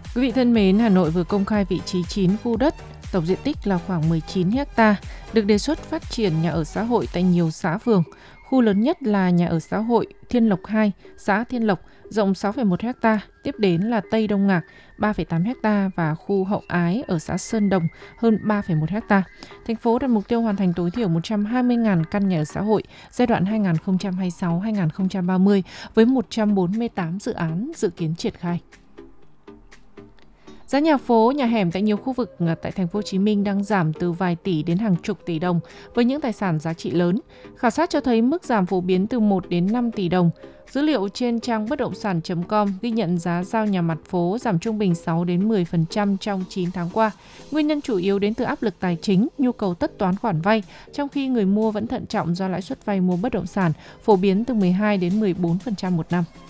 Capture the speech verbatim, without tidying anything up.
Quý vị thân mến, Hà Nội vừa công khai vị trí chín khu đất, tổng diện tích là khoảng mười chín héc ta, được đề xuất phát triển nhà ở xã hội tại nhiều xã phường. Khu lớn nhất là nhà ở xã hội Thiên Lộc hai, xã Thiên Lộc, rộng sáu phẩy một héc ta, tiếp đến là Tây Đông Ngạc, ba phẩy tám héc ta và khu Hậu Ái ở xã Sơn Đồng, hơn ba phẩy một héc ta. Thành phố đặt mục tiêu hoàn thành tối thiểu một trăm hai mươi nghìn căn nhà ở xã hội giai đoạn hai nghìn không trăm hai mươi sáu đến hai nghìn không trăm ba mươi với một trăm bốn mươi tám dự án dự kiến triển khai. Giá nhà phố, nhà hẻm tại nhiều khu vực tại thành phố Hồ Chí Minh đang giảm từ vài tỷ đến hàng chục tỷ đồng với những tài sản giá trị lớn. Khảo sát cho thấy mức giảm phổ biến từ một đến năm tỷ đồng. Dữ liệu trên trang bất động sản chấm com ghi nhận giá giao nhà mặt phố giảm trung bình sáu đến mười phần trăm trong chín tháng qua. Nguyên nhân chủ yếu đến từ áp lực tài chính, nhu cầu tất toán khoản vay, trong khi người mua vẫn thận trọng do lãi suất vay mua bất động sản phổ biến từ mười hai đến mười bốn phần trăm một năm.